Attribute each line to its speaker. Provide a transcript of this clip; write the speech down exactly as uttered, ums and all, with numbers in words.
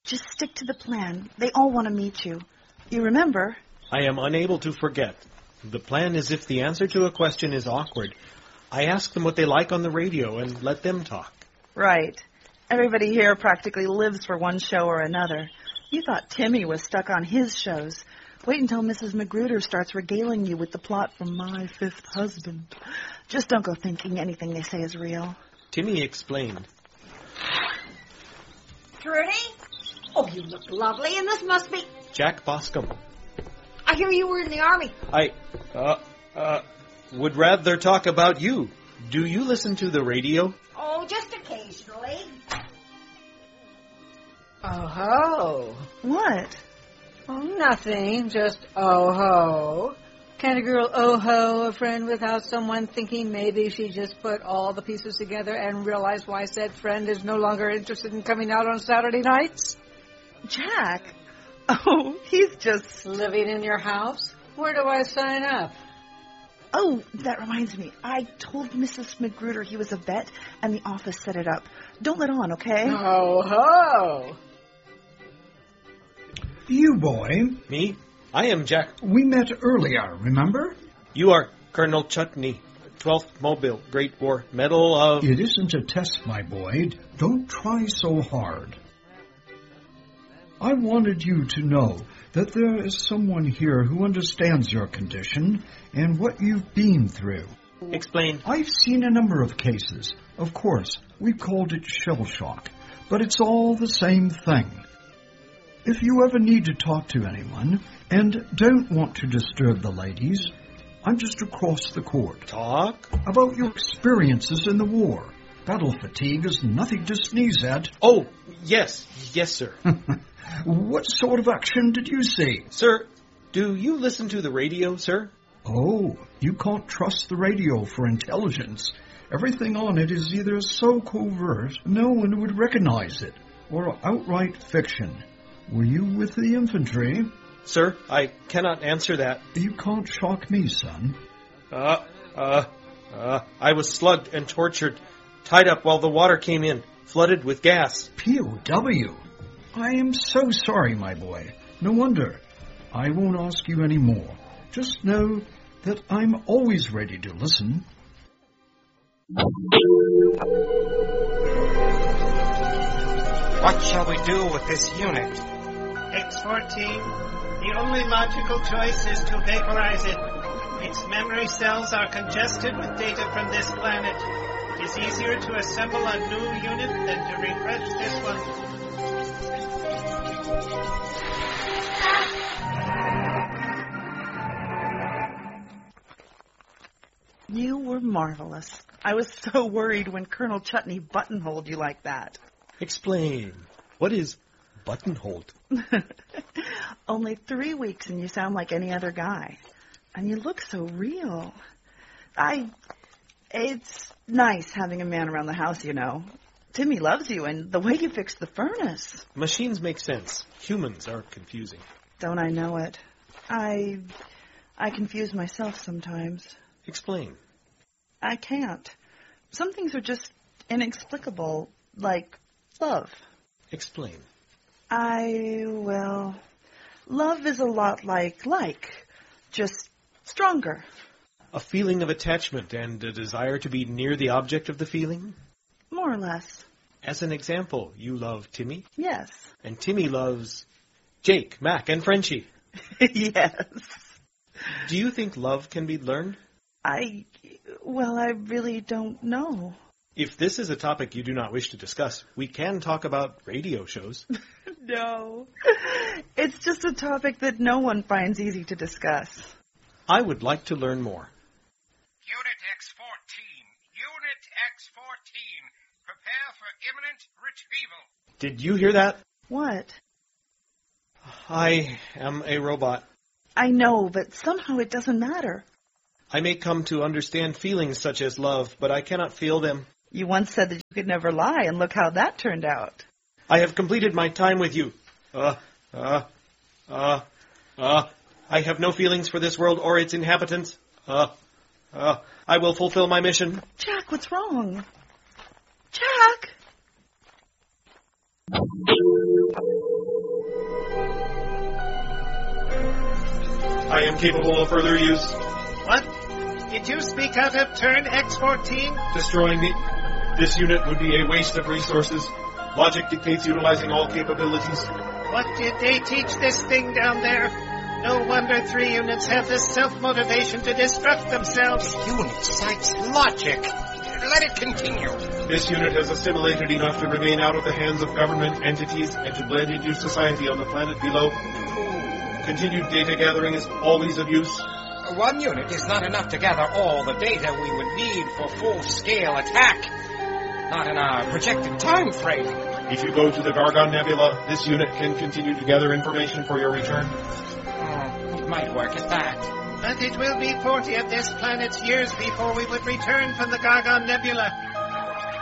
Speaker 1: Just stick to the plan. They all want to meet you. You remember?
Speaker 2: I am unable to forget. The plan is if the answer to a question is awkward, I ask them what they like on the radio and let them talk.
Speaker 1: Right. Everybody here practically lives for one show or another. You thought Timmy was stuck on his shows. Wait until Missus Magruder starts regaling you with the plot from My Fifth Husband. Just don't go thinking anything they say is real.
Speaker 2: Timmy explained.
Speaker 3: Trudy? Oh, you look lovely, and this must be...
Speaker 2: Jack Boscombe.
Speaker 3: I hear you were in the army.
Speaker 2: I, uh, uh, would rather talk about you. Do you listen to the radio?
Speaker 3: Oh, just occasionally.
Speaker 4: Oh-ho.
Speaker 1: What?
Speaker 4: Oh, nothing. Just oh-ho. Can a girl oh-ho a friend without someone thinking maybe she just put all the pieces together and realized why said friend is no longer interested in coming out on Saturday nights?
Speaker 1: Jack? Oh, he's just...
Speaker 4: Living in your house? Where do I sign up?
Speaker 1: Oh, that reminds me. I told Missus Magruder he was a vet, and the office set it up. Don't let on, okay?
Speaker 4: Ho-ho!
Speaker 5: You, boy.
Speaker 2: Me? I am Jack.
Speaker 5: We met earlier, remember?
Speaker 2: You are Colonel Chutney, twelfth Mobile, Great War Medal of...
Speaker 5: It isn't a test, my boy. Don't try so hard. I wanted you to know that there is someone here who understands your condition and what you've been through.
Speaker 2: Explain.
Speaker 5: I've seen a number of cases. Of course, we've called it shell shock, but it's all the same thing. If you ever need to talk to anyone and don't want to disturb the ladies, I'm just across the court.
Speaker 2: Talk?
Speaker 5: About your experiences in the war. Battle fatigue is nothing to sneeze at.
Speaker 2: Oh, yes. Yes, sir.
Speaker 5: What sort of action did you see?
Speaker 2: Sir, do you listen to the radio, sir?
Speaker 5: Oh, you can't trust the radio for intelligence. Everything on it is either so covert no one would recognize it, or outright fiction. Were you with the infantry?
Speaker 2: Sir, I cannot answer that.
Speaker 5: You can't shock me, son.
Speaker 2: Uh, uh, uh, I was slugged and tortured, tied up while the water came in, flooded with gas.
Speaker 5: P O W? I am so sorry, my boy. No wonder. I won't ask you any more. Just know that I'm always ready to listen.
Speaker 6: What shall we do with this unit?
Speaker 7: X fourteen, the only logical choice is to vaporize it. Its memory cells are congested with data from this planet. It is easier to assemble a new unit than to refresh this one.
Speaker 1: You were marvelous. I was so worried when Colonel Chutney buttonholed you like that.
Speaker 2: Explain. What is buttonholed?
Speaker 1: Only three weeks and you sound like any other guy. And you look so real. I... It's nice having a man around the house, you know. Timmy loves you and the way you fixed the furnace.
Speaker 2: Machines make sense. Humans are confusing.
Speaker 1: Don't I know it? I... I confuse myself sometimes.
Speaker 2: Explain.
Speaker 1: I can't. Some things are just inexplicable, like love.
Speaker 2: Explain.
Speaker 1: I, well, love is a lot like like, just stronger.
Speaker 2: A feeling of attachment and a desire to be near the object of the feeling?
Speaker 1: More or less.
Speaker 2: As an example, you love Timmy?
Speaker 1: Yes.
Speaker 2: And Timmy loves Jake, Mac, and Frenchie?
Speaker 1: Yes.
Speaker 2: Do you think love can be learned?
Speaker 1: I, well, I really don't know.
Speaker 2: If this is a topic you do not wish to discuss, we can talk about radio shows.
Speaker 1: No. It's just a topic that no one finds easy to discuss.
Speaker 2: I would like to learn more.
Speaker 6: Unit X fourteen. Unit X fourteen. Prepare for imminent retrieval.
Speaker 2: Did you hear that?
Speaker 1: What?
Speaker 2: I am a robot.
Speaker 1: I know, but somehow it doesn't matter.
Speaker 2: I may come to understand feelings such as love, but I cannot feel them.
Speaker 1: You once said that you could never lie, and look how that turned out.
Speaker 2: I have completed my time with you. Uh, uh, uh, uh, I have no feelings for this world or its inhabitants. Uh, uh, I will fulfill my mission.
Speaker 1: Jack, what's wrong? Jack!
Speaker 2: I am capable of further use.
Speaker 7: What? Did you speak out of turn, X fourteen?
Speaker 2: Destroying the, this unit would be a waste of resources. Logic dictates utilizing all capabilities.
Speaker 7: What did they teach this thing down there? No wonder three units have this self-motivation to destruct themselves.
Speaker 6: The unit cites logic. Let it continue.
Speaker 2: This unit has assimilated enough to remain out of the hands of government entities and to blend into society on the planet below. Continued data gathering is always of use.
Speaker 6: One unit is not enough to gather all the data we would need for full-scale attack. Not in our projected time frame.
Speaker 2: If you go to the Gargon Nebula, this unit can continue to gather information for your return.
Speaker 6: Oh, it might work at that.
Speaker 7: But it will be forty of this planet's years before we would return from the Gargon Nebula.